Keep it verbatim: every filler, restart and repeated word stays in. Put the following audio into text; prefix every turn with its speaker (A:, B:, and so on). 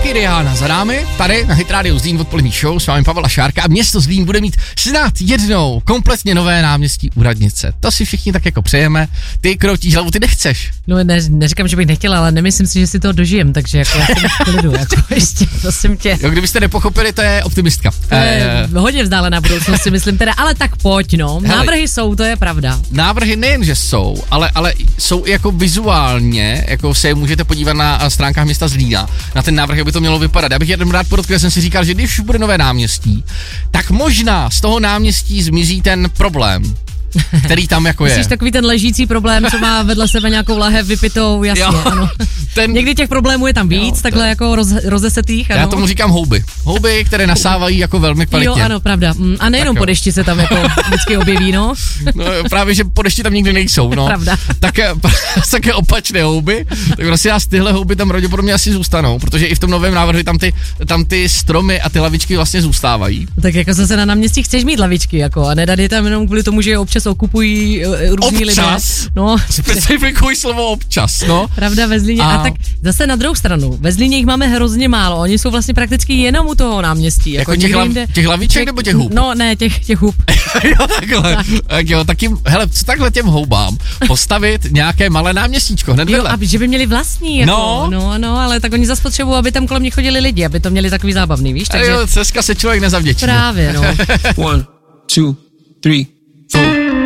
A: taky Rihanna za námi, tady na Hit Radio Zlín odpolední show, s vámi Pavel a Šárka a město Zlín bude mít snad jednou kompletně nové náměstí u radnice. To si všichni tak jako přejeme, ty kroutíš hlavu, ty nechceš.
B: No ne, neříkám, že bych nechtěla, ale nemyslím si, že si to dožijem, takže jako já jsem v klidu, jako ještě, prosím tě.
A: Jo, kdybyste nepochopili, to je optimistka.
B: To je e... hodně vzdálená budoucnost, si myslím teda, ale tak pojď, no.
A: Hele,
B: návrhy jsou, to je pravda.
A: Návrhy nejen, že jsou, ale, ale jsou i jako vizuálně, jako se můžete podívat na stránkách města Zlína, na ten návrh, jak by to mělo vypadat. Já bych jenom rád podotkl, že jsem si říkal, že když už bude nové náměstí, tak možná z toho náměstí zmizí ten problém, který tam jako je.
B: Myslíš takový ten ležící problém, co má vedle sebe nějakou lahev vypitou, jasně, jo, ano.
A: Ten...
B: Někdy těch problémů je tam víc, jo, takhle ten... jako roz, rozesetých, ano.
A: Já tomu říkám houby. Houby, které nasávají jako velmi kvalitně.
B: Jo, ano, pravda. A nejenom po dešti se tam jako vždycky objeví, no.
A: No právě, že po dešti tam nikdy nejsou, no.
B: Pravda.
A: Také, také opačné houby, tak prostě nás tyhle houby tam pravděpodobně asi zůstanou, protože i v tom novém návrhu tam ty, tam ty stromy a ty lavičky vlastně zůstávají.
B: Tak jako zase na náměstí chceš mít lavičky, jako, a nedat je tam jenom kvůli tomu, že je občas okupují uh, různí lidé.
A: Občas?
B: No.
A: Specifikuj slovo občas, no.
B: Pravda, ve Zlíně. A... a tak zase na druhou stranu, ve Zlíně jich máme hrozně málo, oni jsou vlastně prakticky jenom u toho náměstí.
A: Jako, jako těch, lav, jinde... těch laviček těch, nebo těch hub?
B: No ne, těch, těch hub.
A: Jo, takhle. Tak. tak jo, tak jim, hele, co takhle těm houbám postavit nějaké malé náměstíčko hned vedle.
B: Jo, aby, že by měli vlastní, jako,
A: no.
B: no, no, ale tak oni zase potřebují, aby tam kolem nich chodili lidi, aby to měli takový zábavný, víš? Takže...
A: Jo, ceska se člověk nezavděčí.
B: Právě, no.
C: One, two, three, four.